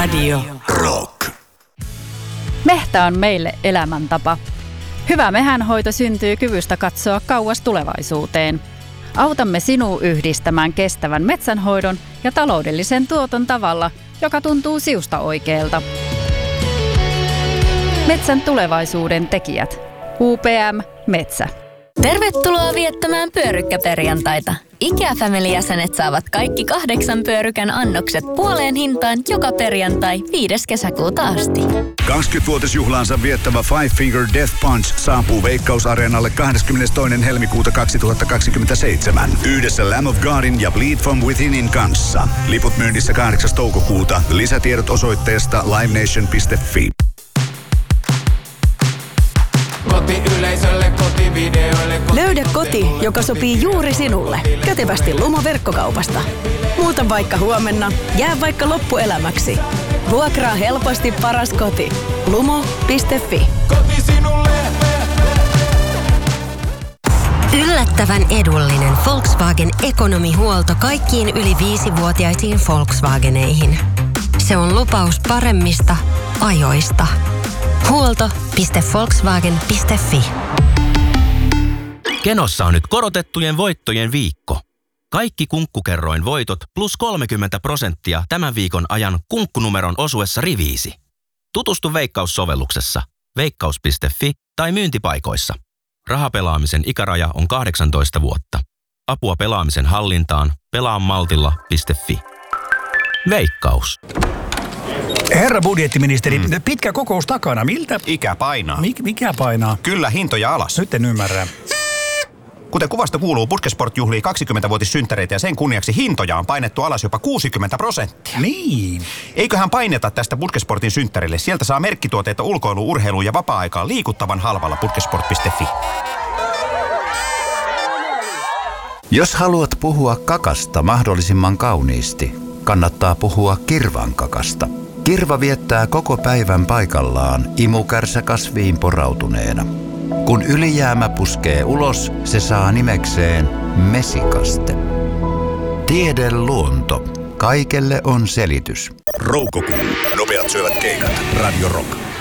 Radio Rock. Mehtä on meille elämäntapa. Hyvä mehänhoito syntyy kyvystä katsoa kauas tulevaisuuteen. Autamme sinua yhdistämään kestävän metsänhoidon ja taloudellisen tuoton tavalla, joka tuntuu siusta oikealta. Metsän tulevaisuuden tekijät. UPM Metsä. Tervetuloa viettämään pyörykkäperjantaita. IKEA-family-jäsenet saavat kaikki 8 pyörykän annokset puoleen hintaan joka perjantai 5. kesäkuuta asti. 20-vuotisjuhlaansa viettävä Five Finger Death Punch saapuu Veikkaus-areenalle 22. helmikuuta 2027. Yhdessä Lamb of Godin ja Bleed From Withinin kanssa. Liput myynnissä 8. toukokuuta. Lisätiedot osoitteesta livenation.fi. Kotiyleisölle, kotivideoille, Löydä koti, joka sopii juuri sinulle. Kätevästi Lumo verkkokaupasta. Muuta vaikka huomenna, jää vaikka loppuelämäksi. Vuokraa helposti paras koti. Lumo.fi. koti sinulle. Yllättävän edullinen Volkswagen ekonomihuolto kaikkiin yli 5-vuotiaisiin Volkswageneihin. Se on lupaus paremmista ajoista. Huolto.volkswagen.fi. Kenossa on nyt korotettujen voittojen viikko. Kaikki Kunkkukerroin voitot plus 30% tämän viikon ajan kunkkunumeron osuessa riviisi. Tutustu Veikkaus-sovelluksessa, veikkaus.fi tai myyntipaikoissa. Rahapelaamisen ikäraja on 18 vuotta. Apua pelaamisen hallintaan pelaamaltilla.fi. Veikkaus. Herra budjettiministeri, pitkä kokous takana. Miltä? Ikä painaa. Mikä painaa? Kyllä, hintoja alas. Nyt en ymmärrä. Kuten kuvasta kuuluu, Putkesport juhlii 20-vuotissynttäreitä ja sen kunniaksi hintoja on painettu alas jopa 60%. Niin. Eiköhän paineta tästä Putkesportin synttärille. Sieltä saa merkkituotteita ulkoiluun, urheiluun ja vapaa-aikaan liikuttavan halvalla putkesport.fi. Jos haluat puhua kakasta mahdollisimman kauniisti, kannattaa puhua kirvan kakasta. Kirva viettää koko päivän paikallaan imukärsä kasviin porautuneena. Kun ylijäämä puskee ulos, se saa nimekseen mesikaste. Tiede luonto. Kaikelle on selitys. Roukokuu. Nopeat syövät keikat. Radio Rock.